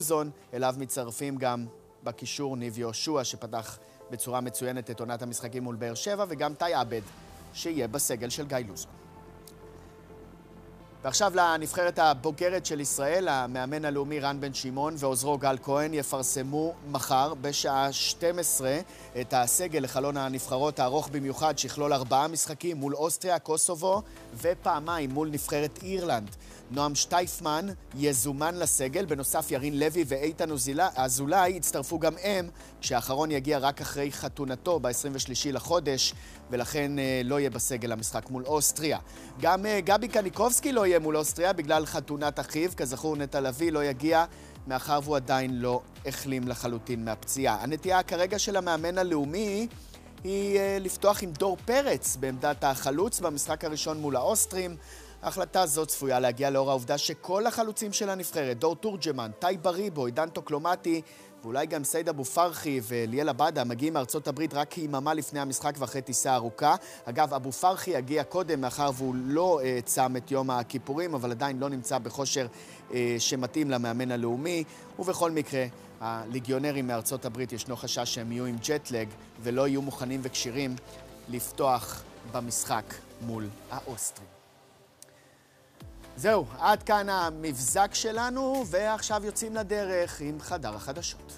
אליו מצטרפים גם בקישור ניב יהושע שפתח בצורה מצוינת את עונת המשחקים מול באר שבע, וגם תאי עבד שיהיה בסגל של גיא לוזון. ועכשיו לנבחרת הבוגרת של ישראל, המאמן הלאומי רן בן שמעון ועוזרו גל כהן יפרסמו מחר בשעה 12 את הסגל לחלון הנבחרות הארוך במיוחד, שיכלול 4 משחקים מול אוסטריה, קוסובו ופעמיים מול נבחרת אירלנד. נועם שטייפמן יזומן לסגל, בנוסף ירין לוי ואיתן אזולאי יצטרפו גם הם, כשהאחרון יגיע רק אחרי חתונתו ב-23 לחודש, ולכן לא יהיה בסגל המשחק מול אוסטריה. גם גבי קניקובסקי לא יהיה מול אוסטריה בגלל חתונת אחיו, כזכור נטע לביא לא יגיע מאחר והוא עדיין לא החלים לחלוטין מהפציעה. הנטייה כרגע של המאמן הלאומי היא לפתוח עם דור פרץ בעמדת החלוץ במשחק הראשון מול האוסטרים. ההחלטה הזאת צפויה להגיע לאור העובדה שכל החלוצים של הנבחרת, דור תורג'מן, טי בריבו, עידן טוקלומטי ואולי גם סייד אבו פרחי וליאל עבדה מגיעים מארצות הברית רק כיממה לפני המשחק ואחרי טיסה ארוכה. אגב, אבו פרחי הגיע קודם מאחר והוא לא צם את יום הכיפורים, אבל עדיין לא נמצא בכושר שמתאים למאמן הלאומי. ובכל מקרה, הליגיונרים מארצות הברית ישנו חשש שהם יהיו עם ג'טלג ולא יהיו מוכנים וקשירים לפתוח במשחק מול האוסטרים. זהו, עד כאן המבזק שלנו, ועכשיו יוצאים לדרך עם חדר החדשות.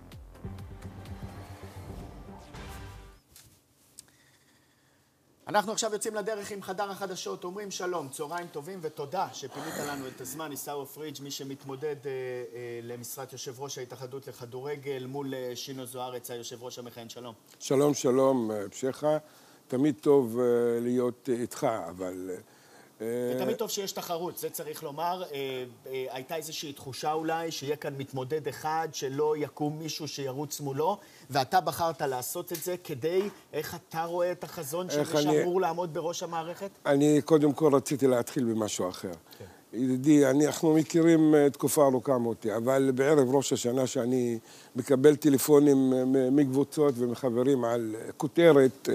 אנחנו עכשיו יוצאים לדרך עם חדר החדשות, אומרים שלום, צהריים טובים ותודה שפינית לנו את הזמן. עיסאווי פריג', מי שמתמודד למשרת יושב ראש ההתאחדות לכדורגל מול שינו זוארץ, היושב ראש המכהן. שלום. שלום, שלום, פשחה. תמיד טוב להיות איתך, אבל ותמיד טוב שיש תחרות, זה צריך לומר. הייתה איזושהי תחושה אולי שיהיה כאן מתמודד אחד, שלא יקום מישהו שירוץ מולו, ואתה בחרת לעשות את זה כדי, איך אתה רואה את החזון של מי שאמור לעמוד בראש המערכת? אני קודם כל רציתי להתחיל במשהו אחר. ידידי, אנחנו מכירים תקופה ארוכה מותי, אבל בערב ראש השנה שאני מקבל טלפונים מקבוצות ומחברים על כותרת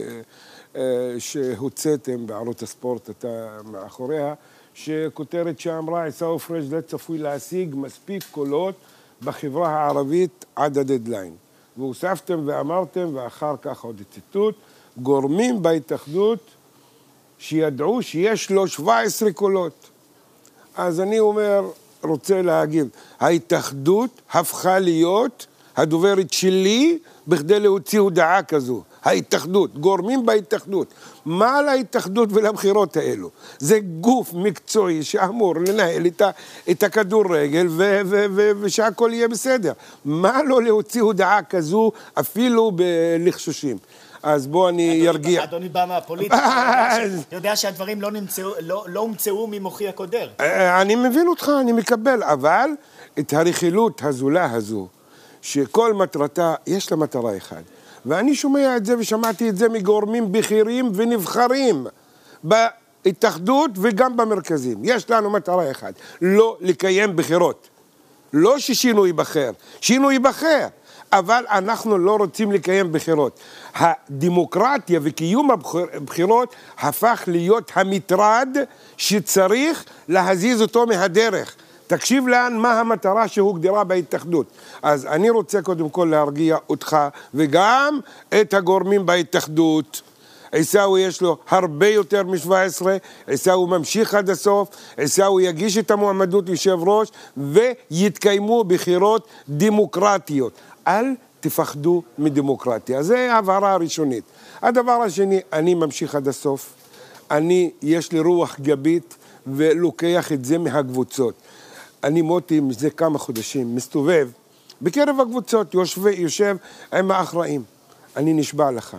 שהוצאתם בערוץ הספורט, אתה מאחוריה, שכותרת שאמרה עיסאווי פריג' לא צפוי להשיג מספיק קולות בחברה הערבית עד הדדליין. והוספתם ואמרתם, ואחר כך עוד ציטוט, גורמים בהתאחדות שידעו שיש לו 17 קולות. אז אני רוצה להגיד, ההתאחדות הפכה להיות הדוברת שלי בכדי להוציא הודעה כזו. ההתאחדות, גורמים בהתאחדות. מה להתאחדות ולבחירות האלו? זה גוף מקצועי שאמור לנהל את הכדורגל ושהכל יהיה בסדר. מה לא להוציא הודעה כזו אפילו בלחשושים? אז בוא אני ירגיע. אדוני בא מהפוליטיקה, יודע שהדברים לא הומצאו ממוחי הקודר. אני מבין אותך, אני מקבל, אבל את הרכילות הזולה הזו, שכל מטרתה, יש לה מטרה אחד. ואני שומע את זה ושמעתי את זה מגורמים בכירים ונבחרים בהתאחדות וגם במרכזים. יש לנו מטרה אחת, לא לקיים בחירות. לא ששינו ייבחר, שינו ייבחר. אבל אנחנו לא רוצים לקיים בחירות. הדמוקרטיה וקיום הבחירות הפך להיות המטרד שצריך להזיז אותו מהדרך. תקשיב לאן מה המטרה שהוגדרה בהתאחדות. אז אני רוצה קודם כל להרגיע אותך וגם את הגורמים בהתאחדות. עיסאווי יש לו הרבה יותר מ-17, עיסאווי ממשיך עד הסוף, עיסאווי יגיש את המועמדות ליושב ראש ויתקיימו בחירות דמוקרטיות. אל תפחדו מדמוקרטיה. זה ההבהרה הראשונית. הדבר השני, אני ממשיך עד הסוף. יש לי רוח גבית ולוקח את זה מהקבוצות. אני מוטי מזה כמה חודשים מסתובב בקרב הקבוצות, יושב עם האחראים. אני נשבע לך.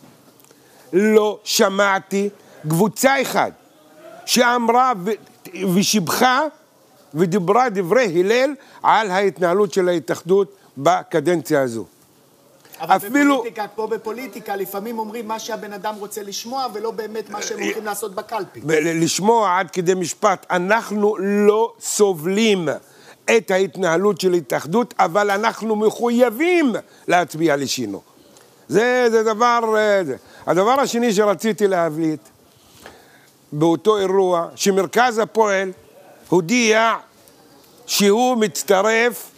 לא שמעתי קבוצה אחד שאמרה ושיבחה ודיברה דברי הלל על ההתנהלות של ההתאחדות בקדנציה הזו. אבל פה בפוליטיקה לפעמים אומרים מה שהבן אדם רוצה לשמוע ולא באמת מה שהם הולכים לעשות בקלפי. לשמוע עד כדי משפט. אנחנו לא סובלים את ההתנהלות של ההתאחדות, אבל אנחנו מחויבים להצביע לשינו. זה דבר... הדבר השני שרציתי להבליט, באותו אירוע, שמרכז הפועל הודיע שהוא מצטרף